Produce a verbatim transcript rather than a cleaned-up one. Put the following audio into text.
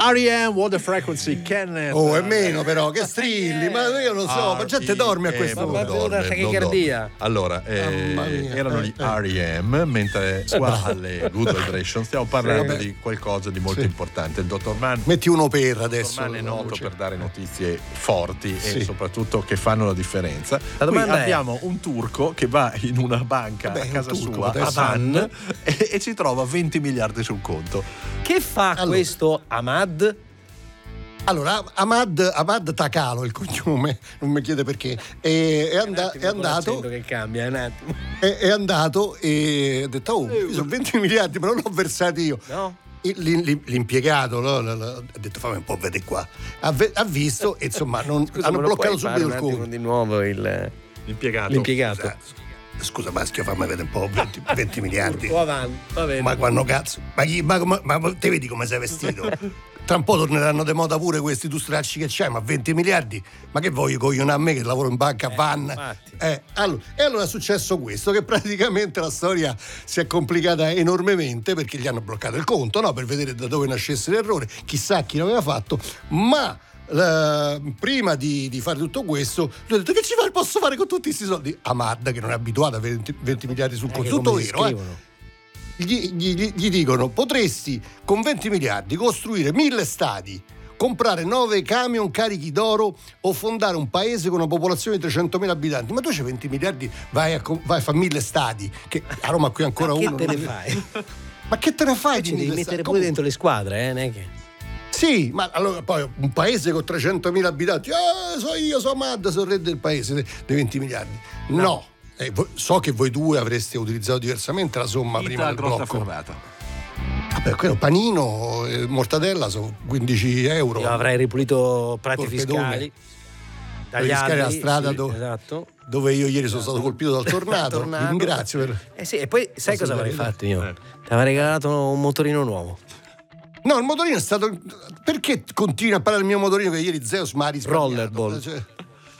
R E M, What the Frequency, Kenneth. Oh, è meno però, che strilli, ma io non so, ma gente dorme a questo non punto. dorme, non dorme. Allora, eh, erano gli R E M, mentre qua alle Good Vibration stiamo parlando sì. di qualcosa di molto sì. importante. Il dottor Mann, metti uno per adesso. Il dottor Mann è noto luce. per dare notizie forti sì. e soprattutto che fanno la differenza. La domanda Qui è... abbiamo un turco che va in una banca Vabbè, a casa turco, sua, a Van, e, e ci trova venti miliardi sul conto. Che fa allora. questo Ahmad? Allora, Ahmad, Ahmad Takalo, il cognome, non mi chiede perché, è, è, and- è andato che cambia un attimo. È, è andato e ha detto, oh, io sono venti miliardi, ma non l'ho versati io. No. L'impiegato no, ha detto fammi un po' vedere qua, ha, ve- ha visto e insomma non, Scusa, hanno bloccato subito il conto di nuovo il, l'impiegato, l'impiegato. Scusa, scusa maschio, fammi vedere un po', venti, venti miliardi va bene. Ma quando cazzo ma, chi, ma, ma, ma te vedi come sei vestito? Tra un po' torneranno di moda pure questi tu stracci che c'hai, ma venti miliardi? Ma che voglio coglione a me che lavoro in banca a eh, Van? Eh, allora, e allora è successo questo, che praticamente la storia si è complicata enormemente perché gli hanno bloccato il conto, no? Per vedere da dove nascesse l'errore, chissà chi l'aveva fatto, ma uh, prima di, di fare tutto questo lui ha detto che ci fa, posso fare con tutti questi soldi? Ahmad, che non è abituato a venti, venti miliardi sul conto, tutto vero, eh? Gli, gli, gli dicono potresti con venti miliardi costruire mille stadi, comprare nove camion carichi d'oro o fondare un paese con una popolazione di trecentomila abitanti. Ma tu c'hai venti miliardi, vai a, vai a fare mille stadi, che a Roma qui ancora ma uno che te non... ne fai? Ma che te ne fai di ci devi mettere stadi? pure dentro le squadre, eh, non è che... Sì, ma allora poi un paese con trecentomila abitanti, ah, so io, so Ahmad, sono re del paese dei venti miliardi. No. no. Eh, so che voi due avreste utilizzato diversamente la somma Ita prima del blocco. Ferrata. Vabbè, quello panino e mortadella sono quindici euro. Io avrei ripulito prati Torpedone. fiscali. Dagli fiscali la strada sì, dove, esatto. dove io ieri sono stato colpito dal tornado. tornado. Vi ringrazio per... Eh sì, e poi sai cosa avrei fatto io? Eh. Ti avrei regalato un motorino nuovo. No, il motorino è stato... Perché continui a parlare del mio motorino che ieri Zeus mi ha risparmiato? Rollerball. Cioè...